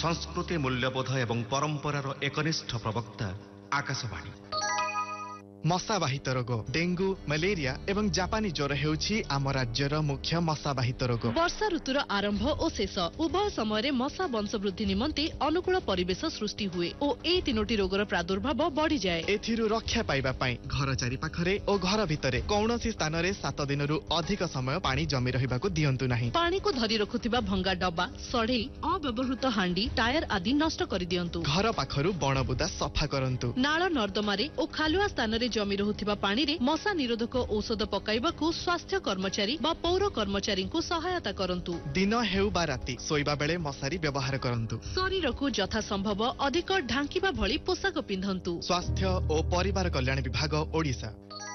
संस्कृति मूल्यबोध एवं परंपरार एकनिष्ठ प्रवक्ता आकाशवाणी। मशाबाहित रोग डेंगू मलेरिया एवं जापानी ज्वर हेउछि आम राज्यर मुख्य मशाबाहित रोग। वर्षा ऋतुर आरंभ और शेष उभय समय मशा वंशवृद्धि निमंते अनुकूल परिवेश सृष्टि हुए और ए तीनोटी रोगर प्रादुर्भाव बढ़ी जाए। एथिरु रक्षा पाइबा पई घर चारि पाखरे और घर भितरे कौनसी स्थान रे 7 दिनरु अधिक समय पानी जमी रहिबाकु दियंतु नाही। पानी को धरी रखुथिबा भंगा डब्बा सढ़ई अव्यवहृत हांडी टायर आदि नष्ट करि दियंतु। घर पाखरु बणबुदा सफा करंतु। नाଳ नर्दमारे और खालुआ स्थान रे जमी रहुथिबा पानी रे मशा निरोधक औषध पकाइबाकू स्वास्थ्य कर्मचारी बा पौर कर्मचारी को सहायता करंतु। दिन हेउ बा राति सोइबा बेले मशारी व्यवहार करंतु। शरीर को यथा संभव अधिक ढांकिबा भली पोशाक पिंधंतु। स्वास्थ्य और परिवार कल्याण विभाग ओडिशा।